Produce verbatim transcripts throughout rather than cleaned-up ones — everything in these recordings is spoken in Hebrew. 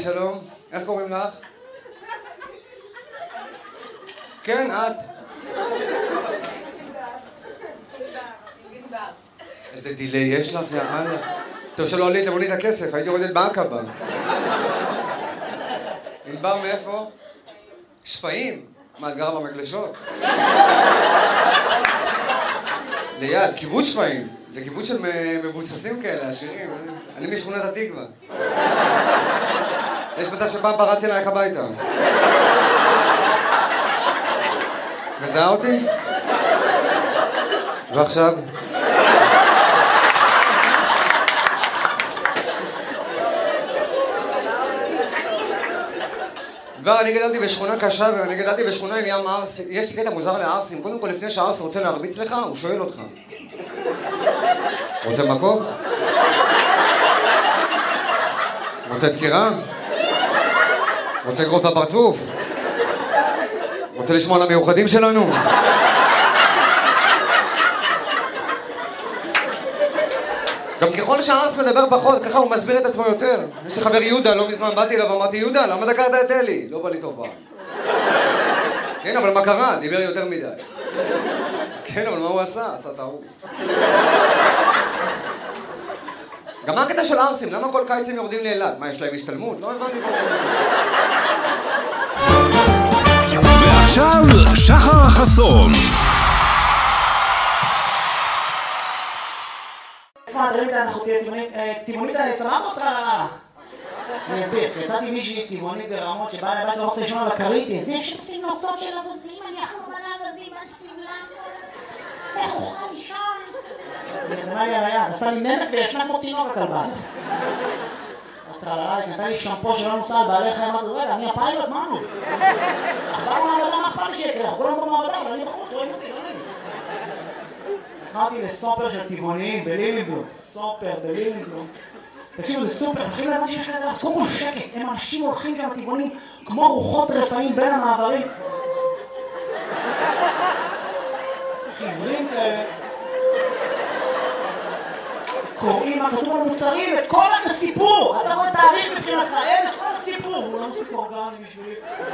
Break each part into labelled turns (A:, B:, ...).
A: שלום. איך קוראים לך? כן, את. איזה דילי יש לך, יאללה. טוב שלא עלית למונית הכסף, הייתי יורדת בעקבה. ענבר מאיפה? שפיים? מה, את גרה במגלשות? ליד, קיבוץ שפיים. זה קיבוץ של מבוססים כאלה, עשירים. אני משכונת התקווה. יש מצב שפעם פרצתי אלייך הביתה. מזהה אותי? ועכשיו? כבר אני גדלתי בשכונה קשה ואני גדלתי בשכונה עם ים ערסים. יש קטע מוזר לערסים. קודם כל לפני שהערס רוצה להרביץ לך, הוא שואל אותך. רוצה מכות? רוצה דקירה? רוצה לגרוף לפרצוף? רוצה לשמוע על המיוחדים שלנו? גם ככל שהערס מדבר פחות, ככה הוא מסביר את עצמו יותר. יש לי חבר יהודה, לא מזמן באתי אליו ואמרתי, יהודה, למה דקרת את אלי? לא בא לי טוב פעם. כן, אבל מה קרה? דיבר יותר מדי. כן, אבל מה הוא עשה? עשה טעות. גם מה הקטע של ערסים? למה כל קיץ הם יורדים לאילת? מה, יש להם השתלמות? לא הבנתי את זה.
B: ועכשיו, שחר חסון.
C: איפה הדברים כאן אנחנו תהיה טבעונית סבבה או טרללה? אני אסביר, יצאתי מישהי טבעונית ברמות שבאה לבית ואומרת לישון על הכרית. זה שפים נוצות של אבזים, אני אחלום על האבזים, על סבלם. איך אוכל לישון? היא נתנה לי על היד, עשה לי נמק וישנה כמו תינוק הכלבה. טרללה, היא נתנה לי שמפו שלא נוסע על בעלי חיים, אמרתי, רגע, אני הפיילוט, מה נו? אכבר במעבדה, מה אכפת לי שיקרה? אנחנו כולנו במעבדה, אבל אני בחוץ, רואים אותי, לא נעים. הלכתי לסופר של טבעוניים בלילינגלום, סופר בלילינגלום. תקשיבו, זה סופר, מתחילים להבין שיש כזה, אז קודם כל שקט, הם אנשים הולכים שם טבעוניים כמו רוחות רפאים בין המעברים. חיוורים כאלה. קוראים מה כתוב על מוצרים, את כל הסיפור! אתה רואה תאריך מבחינתך, אין את כל הסיפור! הוא לא מספיק אורגני בשבילי.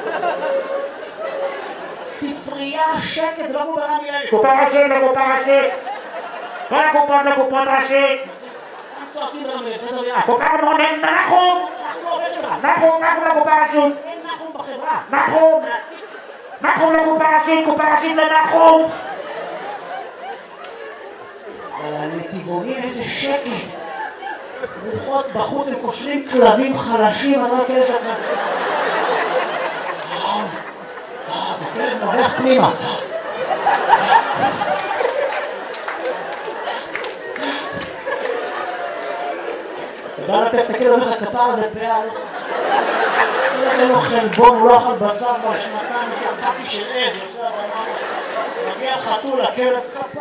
C: ספרייה, שקט, זה לא כמו ברמי לוי.
D: קופה ראשית לקופה ראשית. כל הקופות לקופות ראשית.
C: צועקים ברמי לוי, פטר ביד.
D: קופה מונן, נחום!
C: אנחנו עובד שלך.
D: נחום, נחום לקופה ראשית.
C: אין נחום בחברה.
D: נחום! נחום לקופה ראשית, קופה ראשית לנחום!
C: אבל לטבעונים איזה שקט. רוחות בחוץ, הם קושרים כלבים חלשים, אני לא כאלה שאתה... הכלב נובח פנימה. ובא לטף את הכלב, אומר לך, כפר הזה פאה, אין לו חלבון, הוא לא אכל בשר בשנתיים, שקעתי של עז, מגיע חתול, הכלב כפר.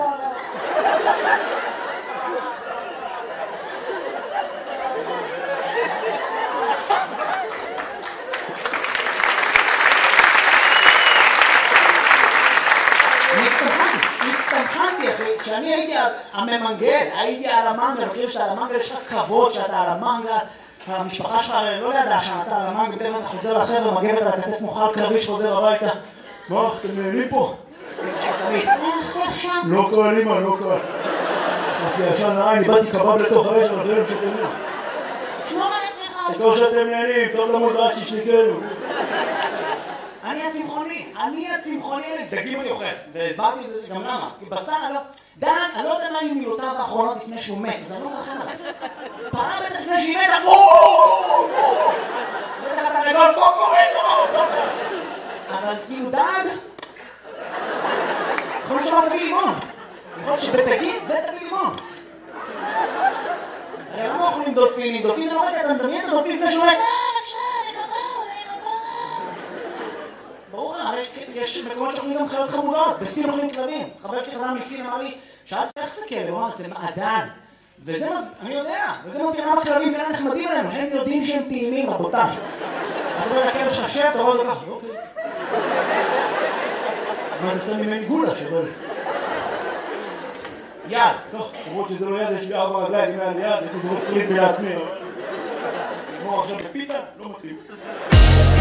C: כשאני הייתי הממנגל, הייתי על המנגל, אני חושב שעל המנגל יש לך כבוד שאתה על המנגל, המשפחה שלך לא ידעה שאתה על המנגל, בטח אתה חוזר לחבר'ה, מגבת על כתף מוחל קרבי שחוזר הביתה. מה, אתם נהנים פה? איך אפשר? לא קל, אמא, לא קל. אז ישן נעי, אני באתי קבב לתוך האש, אבל זה לא שתהנים.
E: שמור על עצמך.
C: תקור שאתם נהנים, טוב למוד רק שישניקנו. אני הצמחוני, אני הצמחוני, דגים אני אוכל, והסברתי את זה גם למה, כי בשר, אני לא, דן, אני לא יודע מה היו מילותיו האחרונות לפני שהוא מת, זה לא רחם עליו. פרה בטח לפני שהיא מתה, בואו! בטח אתה לגול, קוקוריקו! אבל כאילו דג, יכול להיות שאומר תביא לימון, יכול להיות שבתגיד זה תביא לימון. הרי למה אוכלים דולפינים? דולפין זה לא רגע, אתה מדמיין את הדולפין לפני שהוא מת. ברור, הרי יש מקומות שאוכלים גם חיות חמודות, בסין אוכלים כלבים. חבר שלי חזר מסין אמר לי, שאלתי איך זה כלב? הוא אמר, זה מעדן. וזה מז... אני יודע, וזה מסביר למה כלבים כאלה נחמדים עלינו, הם יודעים שהם טעימים, רבותיי. אתה רואה לכלב שלך שב, אתה רואה אותו ככה, אוקיי. אבל נצא ממני גולה שבל. יד, לא, למרות שזה לא יד, יש לי ארבע רגליים, אם היה לי יד, הייתי דרוך פריז לעצמי. עכשיו בפיתה, לא מתאים.